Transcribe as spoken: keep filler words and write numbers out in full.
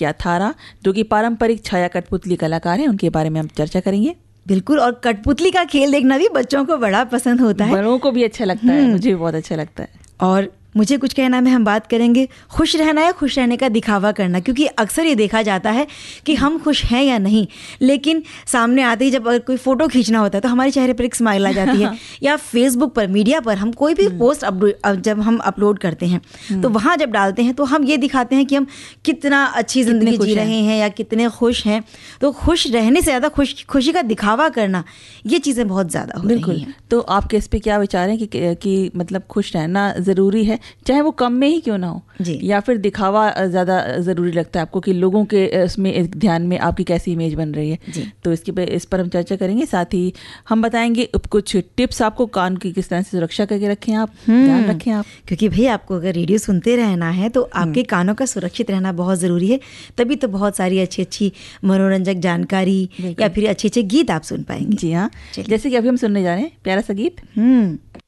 क्या थारा, जो कि पारंपरिक छाया कठपुतली कलाकार हैं, उनके बारे में हम चर्चा करेंगे। बिल्कुल, और कठपुतली का खेल देखना भी बच्चों को बड़ा पसंद होता है, बड़ों को भी अच्छा लगता है, मुझे भी बहुत अच्छा लगता है। और मुझे कुछ कहना में हम बात करेंगे खुश रहना या खुश रहने का दिखावा करना, क्योंकि अक्सर ये देखा जाता है कि हम खुश हैं या नहीं, लेकिन सामने आते ही जब अगर कोई फ़ोटो खींचना होता है तो हमारे चेहरे पर एक स्माइल आ जाती है या फेसबुक पर, मीडिया पर हम कोई भी पोस्ट जब हम अपलोड करते हैं तो वहाँ जब डालते हैं तो हम ये दिखाते हैं कि हम कितना अच्छी ज़िंदगी जी रहे हैं या कितने खुश हैं। तो खुश रहने से ज़्यादा खुश खुशी का दिखावा करना, ये चीज़ें बहुत ज़्यादा हो रही हैं। तो आपके इस पर क्या विचार है कि, कि मतलब खुश रहना ज़रूरी है, चाहे वो कम में ही क्यों ना हो, या फिर दिखावा ज़्यादा ज़रूरी लगता है आपको कि लोगों के इसमें ध्यान में आपकी कैसी इमेज बन रही है? तो इसके पे इस पर हम चर्चा करेंगे। साथ ही हम बताएंगे कुछ टिप्स आपको कान की किस तरह से सुरक्षा करके रखें आप, ध्यान रखें आप, क्योंकि भाई आपको अगर रेडियो सुनते रहना है तो आपके कानों का सुरक्षित रहना बहुत ज़रूरी है, तभी तो बहुत सारी अच्छी अच्छी मनोरंजक जानकारी या फिर अच्छे अच्छे गीत आप सुन पाएंगे। जी हाँ, जैसे कि अभी हम सुनने जा रहे हैं प्यारा सा गीत। हम्म